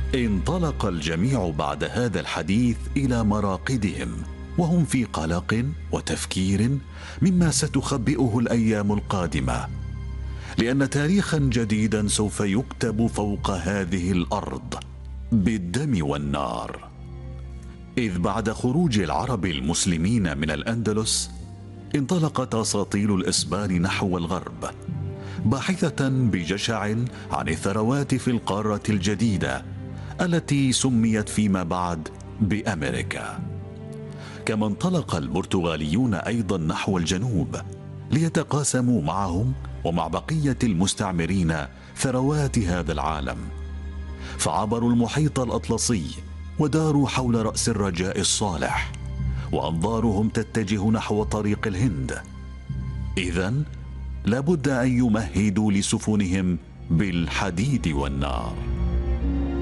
انطلق الجميع بعد هذا الحديث إلى مراقدهم، وهم في قلق وتفكير مما ستخبئه الأيام القادمة، لأن تاريخا جديدا سوف يكتب فوق هذه الأرض بالدم والنار. إذ بعد خروج العرب المسلمين من الأندلس انطلقت أساطيل الإسبان نحو الغرب، باحثة بجشع عن الثروات في القارة الجديدة التي سميت فيما بعد بأمريكا. كما انطلق البرتغاليون أيضا نحو الجنوب ليتقاسموا معهم ومع بقية المستعمرين ثروات هذا العالم، فعبروا المحيط الأطلسي وداروا حول رأس الرجاء الصالح، وأنظارهم تتجه نحو طريق الهند. إذن لابد أن يمهدوا لسفنهم بالحديد والنار.